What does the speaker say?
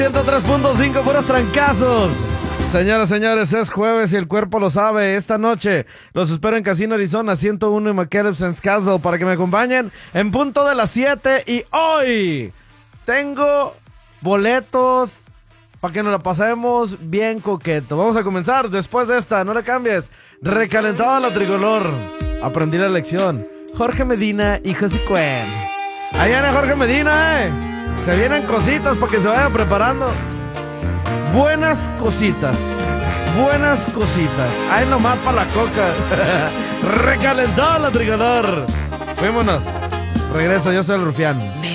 103.5, puros trancazos. Señoras, señores, es jueves y el cuerpo lo sabe. Esta noche los espero en Casino Arizona 101 y McKellips Castle para que me acompañen en punto de las 7. Y hoy tengo boletos para que nos la pasemos bien coqueto. Vamos a comenzar después de esta, no le cambies. Recalentada la tricolor. Aprendí la lección. Jorge Medina y José Cuen. Ahí viene Jorge Medina, Se vienen cositas para que se vayan preparando. Buenas cositas. Buenas cositas. Ahí nomás para la coca. Recalentada la tricolor. Fuímonos. Regreso, yo soy el Rufián.